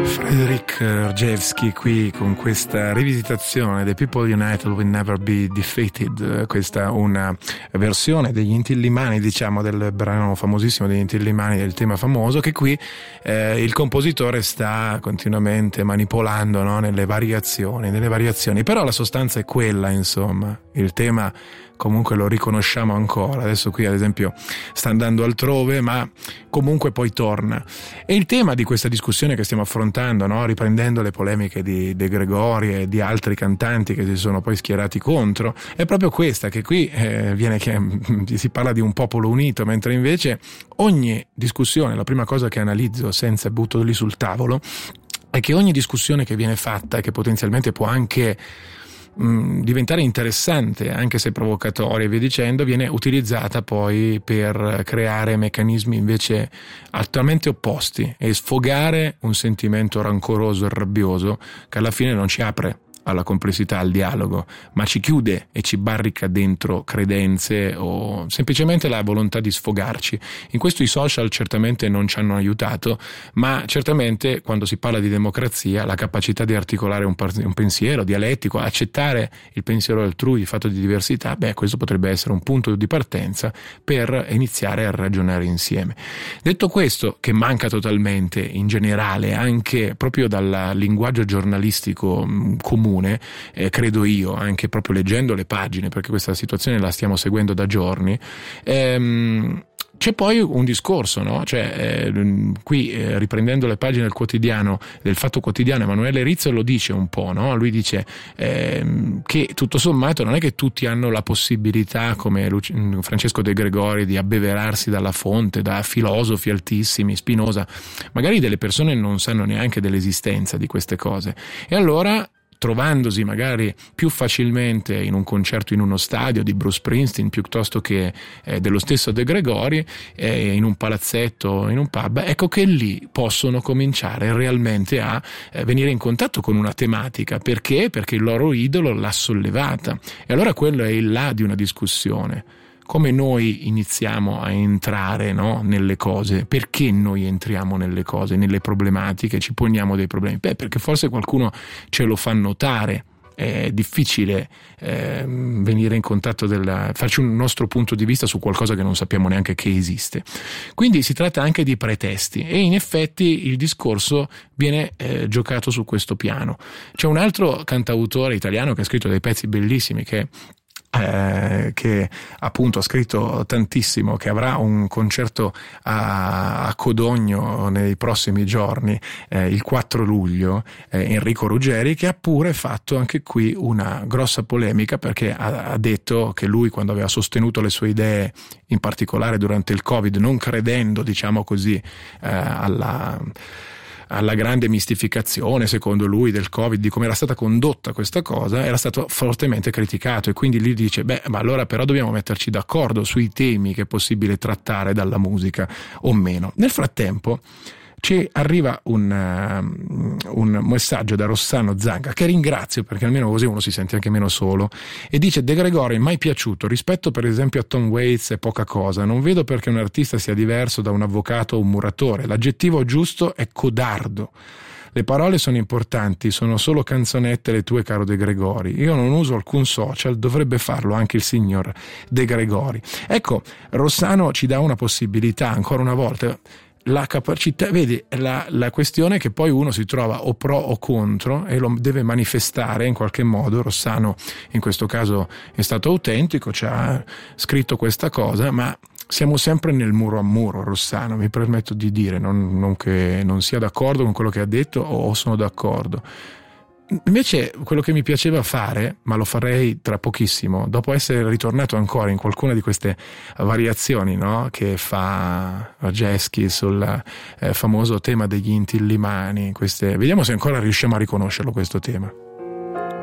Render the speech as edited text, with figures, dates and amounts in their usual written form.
Frederic Rzewski qui con questa rivisitazione The People United Will Never Be Defeated. Questa è una versione degli Inti-Illimani, diciamo, del brano famosissimo degli Inti-Illimani, del tema famoso, che qui il compositore sta continuamente manipolando, no? nelle variazioni, però la sostanza è quella, insomma. Il tema comunque lo riconosciamo ancora. Adesso qui ad esempio sta andando altrove, ma comunque poi torna. E il tema di questa discussione che stiamo affrontando, no? riprendendo le polemiche di De Gregori e di altri cantanti che si sono poi schierati contro, è proprio questa, che qui si parla di un popolo unito, mentre invece ogni discussione, la prima cosa che analizzo senza butto lì sul tavolo, è che ogni discussione che viene fatta e che potenzialmente può anche diventare interessante, anche se provocatoria e via dicendo, viene utilizzata poi per creare meccanismi invece altamente opposti e sfogare un sentimento rancoroso e rabbioso che alla fine non ci apre alla complessità, al dialogo, ma ci chiude e ci barrica dentro credenze o semplicemente la volontà di sfogarci. In questo i social certamente non ci hanno aiutato, ma certamente quando si parla di democrazia la capacità di articolare un pensiero dialettico, accettare il pensiero altrui fatto di diversità, questo potrebbe essere un punto di partenza per iniziare a ragionare insieme. Detto questo, che manca totalmente in generale anche proprio dal linguaggio giornalistico comune, credo io, anche proprio leggendo le pagine, perché questa situazione la stiamo seguendo da giorni, c'è poi un discorso, no? Qui riprendendo le pagine del quotidiano, del Fatto Quotidiano, Emanuele Rizzo lo dice un po', no? Lui dice che tutto sommato non è che tutti hanno la possibilità, come Francesco De Gregori, di abbeverarsi dalla fonte, da filosofi altissimi, Spinoza. Magari delle persone non sanno neanche dell'esistenza di queste cose, e allora, trovandosi magari più facilmente in un concerto in uno stadio di Bruce Springsteen piuttosto che dello stesso De Gregori, in un palazzetto, in un pub, ecco che lì possono cominciare realmente a venire in contatto con una tematica. Perché? Perché il loro idolo l'ha sollevata, e allora quello è il là di una discussione. Come noi iniziamo a entrare, no, nelle cose? Perché noi entriamo nelle cose, nelle problematiche, ci poniamo dei problemi? Perché forse qualcuno ce lo fa notare. È difficile venire in contatto farci un nostro punto di vista su qualcosa che non sappiamo neanche che esiste. Quindi si tratta anche di pretesti, e in effetti il discorso viene giocato su questo piano. C'è un altro cantautore italiano che ha scritto dei pezzi bellissimi, che appunto ha scritto tantissimo, che avrà un concerto a Codogno nei prossimi giorni, il 4 luglio, Enrico Ruggeri, che ha pure fatto anche qui una grossa polemica, perché ha detto che lui, quando aveva sostenuto le sue idee, in particolare durante il Covid, non credendo, diciamo così, alla grande mistificazione, secondo lui, del Covid, di come era stata condotta questa cosa, era stato fortemente criticato, e quindi lui dice ma allora però dobbiamo metterci d'accordo sui temi che è possibile trattare dalla musica o meno. Nel frattempo ci arriva un messaggio da Rossano Zanga, che ringrazio, perché almeno così uno si sente anche meno solo, e dice: De Gregori mai piaciuto, rispetto per esempio a Tom Waits è poca cosa, non vedo perché un artista sia diverso da un avvocato o un muratore, l'aggettivo giusto è codardo. Le parole sono importanti, sono solo canzonette le tue, caro De Gregori. Io non uso alcun social, dovrebbe farlo anche il signor De Gregori. Ecco, Rossano ci dà una possibilità, ancora una volta. La capacità, vedi, la questione è che poi uno si trova o pro o contro e lo deve manifestare in qualche modo. Rossano in questo caso è stato autentico, ci ha scritto questa cosa, ma siamo sempre nel muro a muro. Rossano, mi permetto di dire, non che non sia d'accordo con quello che ha detto o sono d'accordo. Invece quello che mi piaceva fare, ma lo farei tra pochissimo, dopo essere ritornato ancora in qualcuna di queste variazioni, no, che fa Rzewski sul famoso tema degli Inti-Illimani, vediamo se ancora riusciamo a riconoscerlo questo tema.